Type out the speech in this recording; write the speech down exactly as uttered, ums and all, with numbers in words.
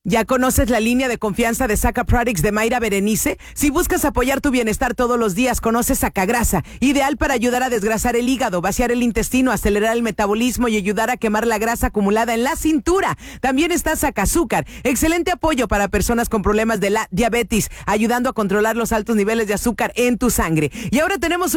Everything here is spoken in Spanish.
¿Ya conoces la línea de confianza de Saca Products de Mayra Berenice? Si buscas apoyar tu bienestar todos los días, conoce Sacagrasa, ideal para ayudar a desgrasar el hígado, vaciar el intestino, acelerar el metabolismo y ayudar a quemar la grasa acumulada en la cintura. También está Sacazúcar, excelente apoyo para personas con problemas de la diabetes, ayudando a controlar los altos niveles de azúcar en tu sangre. Y ahora tenemos